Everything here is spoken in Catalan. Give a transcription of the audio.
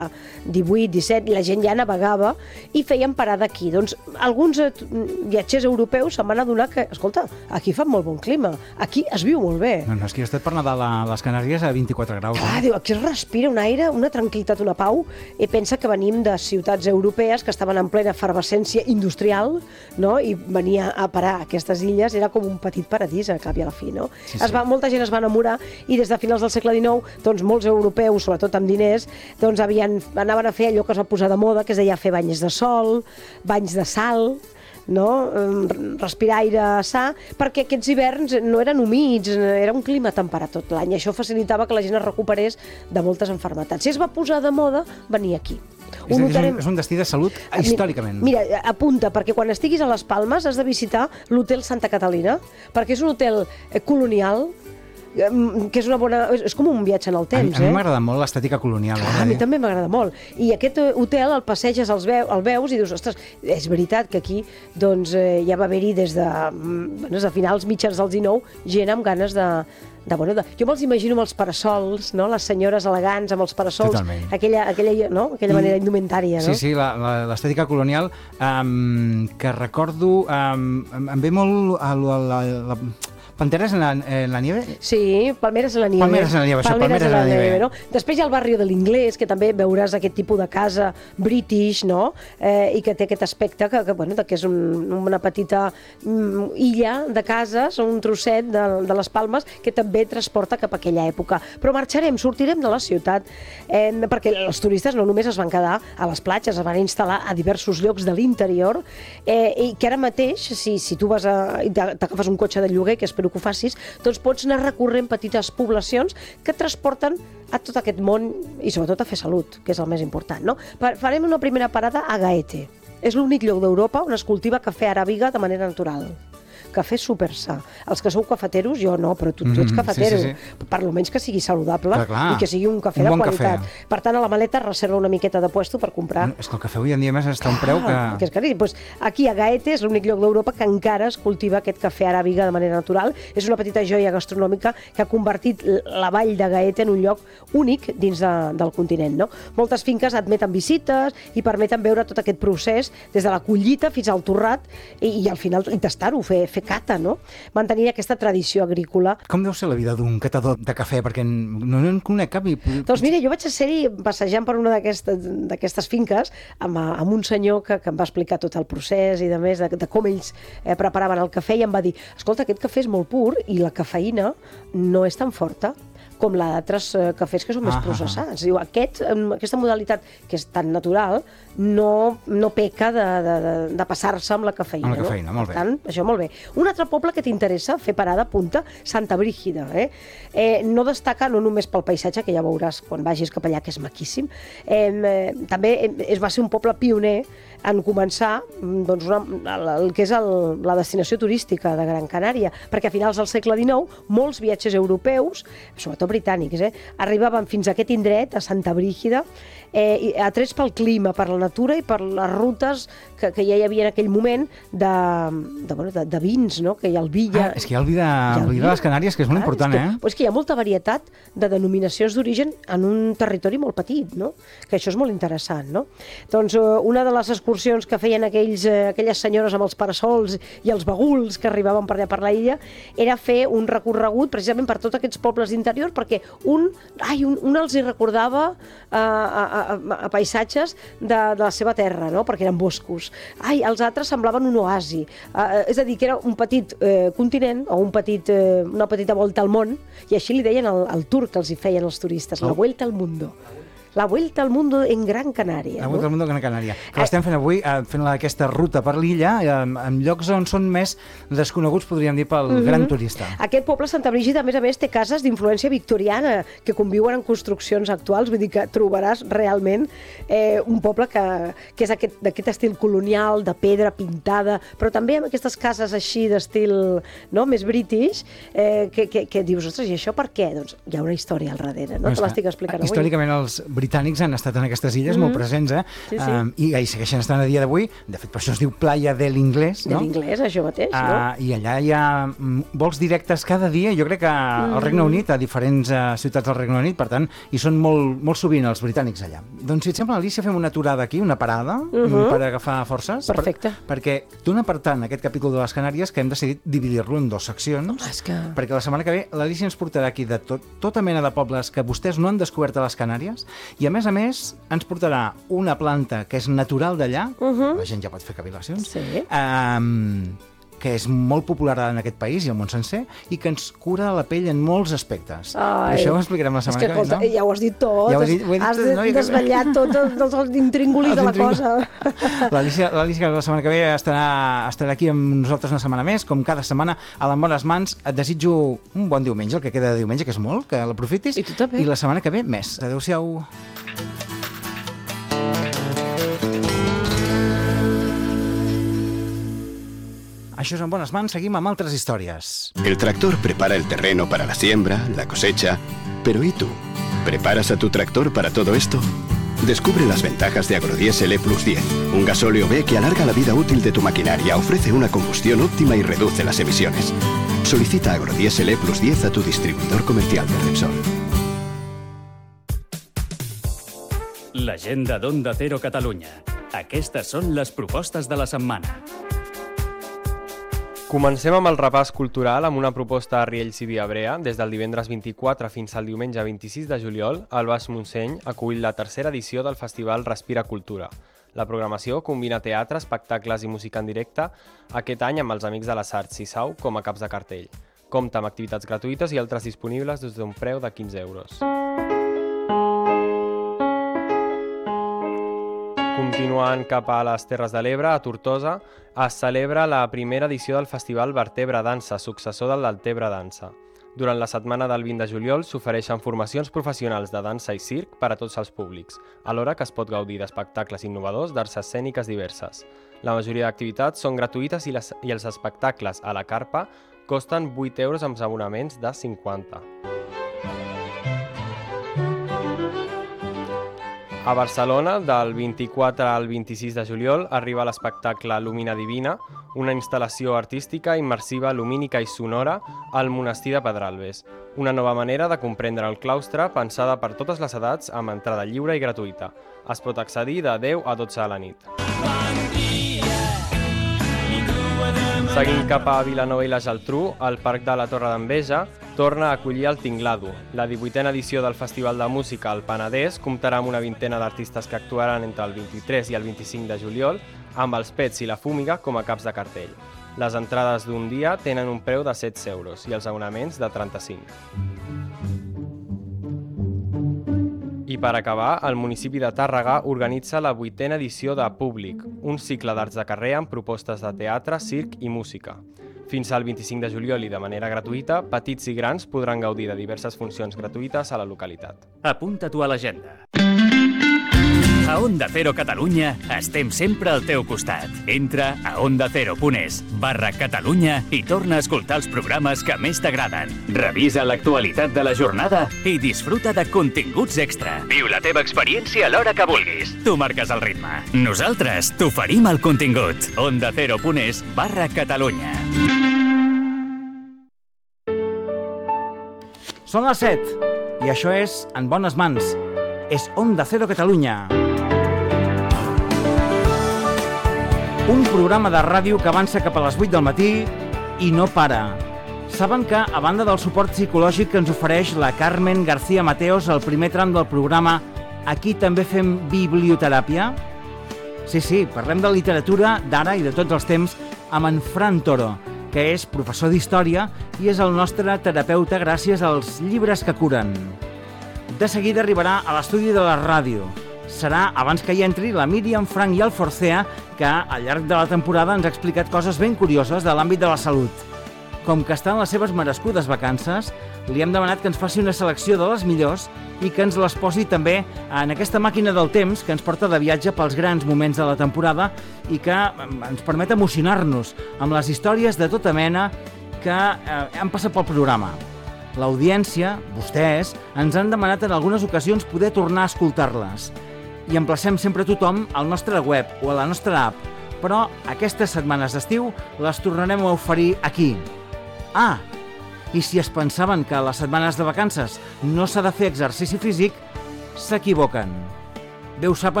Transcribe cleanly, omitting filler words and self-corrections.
18, 17, la gent ja navegava i feien parada aquí. Doncs alguns viatgers europeus se'n van adonar que, escolta, aquí fa molt bon clima, aquí es viu molt bé. No, és que jo he estat per Nadal a les Canàries a 24 graus. Diu, aquí es respira un aire, una tranquil·litat, una pau, i pensa que venim de ciutats europees que estaven en plena efervescència industrial, no? I venia a parar a aquestes illes, era com un petit paradís, al cap i a la fi, no? Sí. Molta gent es va enamorar i des de finals del segle XIX, doncs molts europeus, sobretot amb diners, doncs anaven a fer allò que es va posar de moda, que es deia fer banys de sol, banys de sal, no? Respirar aire sa, perquè aquests hiverns no eren humits, era un clima temperat tot l'any, i això facilitava que la gent es recuperés de moltes malalties. Si es va posar de moda, venir aquí. És un destí de salut històricament. Mira, apunta, perquè quan estiguis a les Palmes has de visitar l'Hotel Santa Catalina, perquè és un hotel colonial, que és com un viatge en el temps. A mi m'agrada molt l'estètica colonial. A mi també m'agrada molt. I aquest hotel el passeges, el veus i dius, ostres, és veritat que aquí doncs, ja va haver-hi des de finals mitjans del 19 gent amb ganes jo me'ls imagino amb els parasols, no? Les senyores elegants amb els parasols. Totalment. Aquella manera indumentària. No? Sí, l'estètica colonial que recordo em ve molt la ¿Panteras en la nieve? Sí, Palmeres en la nieve. Palmeres en la nieve. No? Després hi ha el barri de l'Inglès, que també veuràs aquest tipus de casa british, no? I que té aquest aspecte que és una petita illa de cases, un trosset de les Palmes, que també transporta cap a aquella època. Però sortirem de la ciutat, perquè els turistes no només es van quedar a les platges, es van instal·lar a diversos llocs de l'interior, i que ara mateix, si tu vas i t'agafes un cotxe de lloguer, que espero que ho facis, doncs pots anar recorrent petites poblacions que et transporten a tot aquest món i sobretot a fer salut, que és el més important, no? Farem una primera parada a Gaete. És l'únic lloc d'Europa on es cultiva cafè aràbiga de manera natural. Cafè supersa. Els que sou cafeteros, jo no, però tu ets cafetero. Sí. Per almenys que sigui saludable clar. I que sigui un cafè de qualitat. Per tant, a la maleta reserva una miqueta de puesto per comprar. És que el cafè avui en dia més està a un preu que és caríssim. Pues aquí a Gaete és l'únic lloc d'Europa que encara es cultiva aquest cafè aràbiga de manera natural. És una petita joia gastronòmica que ha convertit la vall de Gaete en un lloc únic dins del continent, no? Moltes finques admeten visites i permeten veure tot aquest procés des de la collita fins al torrat i al final tastar-ho, fer cata, no? Mantenir aquesta tradició agrícola. Com deu ser la vida d'un catador de cafè? Perquè no en conec cap. Doncs mira, jo vaig ser-hi passejant per una d'aquestes finques amb un senyor que em va explicar tot el procés i de com ells preparaven el cafè i em va dir, escolta, aquest cafè és molt pur i la cafeïna no és tan forta com la d'altres cafès que són més processats. Diu, aquesta modalitat, que és tan natural, no peca de passar-se amb la cafeïna. Amb la cafeïna, molt bé. Per tant, això molt bé. Un altre poble que t'interessa fer parada, apunta, Santa Brígida. No destaca no només pel paisatge, que ja veuràs quan vagis cap allà, que és maquíssim, també va ser un poble pioner en començar el que és la destinació turística de Gran Canària, perquè a finals del segle XIX molts viatgers europeus, sobretot britànics, arribaven fins a aquest indret, a Santa Brígida, atrets pel clima, per la natura i per les rutes que ja hi havia en aquell moment de vins, no? Que hi ha el vi. És que hi ha el vi de les Canàries, que és molt important, És que hi ha molta varietat de denominacions d'origen en un territori molt petit, no? Que això és molt interessant, no? Doncs una de les excursions que feien aquelles senyores amb els parasols i els baguls que arribaven per allà per la illa era fer un recorregut precisament per tots aquests pobles d'interior, perquè un els hi recordava a paisatges de la seva terra, no? Perquè eren boscos. Els altres semblaven un oasi. És a dir, que era un petit continent o una petita volta al món, i així li deien el tour que els hi feien els turistes, la Vuelta al Mundo. La Vuelta al Mundo en Gran Canària. La Vuelta al Mundo en Gran Canària. Que l'estem fent avui, fent aquesta ruta per l'illa, en llocs on són més desconeguts, podríem dir, pel gran turista. Aquest poble, Santa Brígida, a més, té cases d'influència victoriana que conviuen en construccions actuals, vull dir que trobaràs realment un poble que és d'aquest estil colonial, de pedra pintada, però també amb aquestes cases així d'estil més british, que dius, ostres, i això per què? Doncs hi ha una història al darrere, no? Te l'estic explicant avui. Històricament els britànics han estat en aquestes illes molt presents, i hi segueixen estant a dia d'avui. De fet, per això es diu Playa de l'Inglés, no? De l'Inglés, això mateix, no? I allà hi ha vols directes cada dia, jo crec que al Regne Unit, a diferents ciutats del Regne Unit, per tant, hi són molt sovint els britànics allà. Doncs, si et sembla, Alicia, fem una aturada aquí, una parada, per agafar forces. Perfecte. Perquè d'un apartant, aquest capítol de les Canàries, que hem decidit dividir-lo en 2 seccions, perquè la setmana que ve l'Alicia ens portarà aquí de tota mena de pobles que vostès no han descobert a les Canàries, i a més ens portarà una planta que és natural d'allà, la gent ja pot fer cavilacions, que és molt popular en aquest país i al món sencer, i que ens cura la pell en molts aspectes. Això ho explicarem la setmana que ve, no? Ja ho has dit tot, has desvetllat tots els intríngulis de la cosa. L'Alicia la setmana que ve estarà aquí amb nosaltres una setmana més, com cada setmana, a les bones mans. Et desitjo un bon diumenge, el que queda de diumenge, que és molt, que l'aprofitis. I tu també. I la setmana que ve, més. Adéu-siau. Això és En Bones Mans, seguim amb altres històries. El tractor prepara el terreno para la siembra, la cosecha. Pero ¿y tú? ¿Preparas a tu tractor para todo esto? Descubre las ventajas de Agrodiesel E+10, un gasóleo B que alarga la vida útil de tu maquinaria, ofrece una combustión óptima y reduce las emisiones. Solicita Agrodiesel E+10 a tu distribuidor comercial de Repsol. L'agenda d'Onda Cero Catalunya. Aquestes són les propostes de la setmana. Comencem amb el repàs cultural amb una proposta a Riells i Viabrea. Des del divendres 24 fins al diumenge 26 de juliol, el Baix Montseny acull la tercera edició del festival Respira Cultura. La programació combina teatre, espectacles i música en directe, aquest any amb els Amics de les Arts Sisau com a caps de cartell. Compta amb activitats gratuïtes i altres disponibles des d'un preu de 15 euros. Continuant cap a les Terres de l'Ebre, a Tortosa, es celebra la primera edició del Festival Vertebra Dansa, successor del Deltebre Dansa. Durant la setmana del 20 de juliol s'ofereixen formacions professionals de dansa i circ per a tots els públics, alhora que es pot gaudir d'espectacles innovadors d'arts escèniques diverses. La majoria d'activitats són gratuïtes i els espectacles a la carpa costen 8 euros amb abonaments de 50. A Barcelona, del 24 al 26 de juliol, arriba l'espectacle Lumina Divina, una instal·lació artística immersiva, lumínica i sonora al monestir de Pedralbes. Una nova manera de comprendre el claustre pensada per totes les edats amb entrada lliure i gratuïta. Es pot accedir de 10 a 12 a la nit. Seguint cap a Vilanova i la Geltrú, el Parc de la Torre d'Enveja torna a acollir el Tinglado. La 18a edició del Festival de Música al Penedès comptarà amb una vintena d'artistes que actuaran entre el 23 i el 25 de juliol, amb els Pets i la Fúmiga com a caps de cartell. Les entrades d'un dia tenen un preu de 16 euros i els abonaments de 35. I per acabar, el municipi de Tàrrega organitza la 8a edició de Públic, un cicle d'arts de carrer amb propostes de teatre, circ i música. Fins al 25 de juliol i de manera gratuïta, petits i grans podran gaudir de diverses funcions gratuïtes a la localitat. Apunta-t'ho a l'agenda. A Onda Cero Catalunya estem sempre al teu costat. Entra a ondacero.es/Catalunya i torna a escoltar els programes que més t'agraden. Revisa l'actualitat de la jornada i disfruta de continguts extra. Viu la teva experiència a l'hora que vulguis. Tu marques el ritme. Nosaltres t'oferim el contingut. ondacero.es/Catalunya. Són les 7 i això és En Bones Mans. És Onda Cero Catalunya. Un programa de ràdio que avança cap a les 8 del matí i no para. Saben que, a banda del suport psicològic que ens ofereix la Carmen García Mateos al primer tram del programa, aquí també fem biblioteràpia? Sí, parlem de literatura d'ara i de tots els temps amb en Fran Toro, que és professor d'història i és el nostre terapeuta gràcies als llibres que curen. De seguida arribarà a l'estudi de la ràdio. Serà abans que hi entri la Míriam Frank i el Forcea, que al llarg de la temporada ens ha explicat coses ben curioses de l'àmbit de la salut. Com que està en les seves merescudes vacances, li hem demanat que ens faci una selecció de les millors i que ens les posi també en aquesta màquina del temps que ens porta de viatge pels grans moments de la temporada i que ens permet emocionar-nos amb les històries de tota mena que han passat pel programa. L'audiència, vostès, ens han demanat en algunes ocasions poder tornar a escoltar-les. I emplacem sempre tothom al nostre web o a la nostra app, però aquestes setmanes d'estiu les tornarem a oferir aquí. I si es pensaven que a les setmanes de vacances no s'ha de fer exercici físic, s'equivoquen. Bé ho sap